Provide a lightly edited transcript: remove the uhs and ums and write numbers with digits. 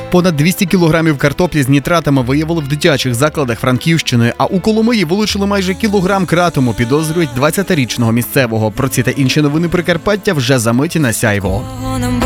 Понад 200 кілограмів картоплі з нітратами виявили в дитячих закладах Франківщини, а у Коломиї вилучили майже кілограм кратуму, підозрюють 20-річного місцевого. Про ці та інші новини Прикарпаття вже за мить на Сяйво.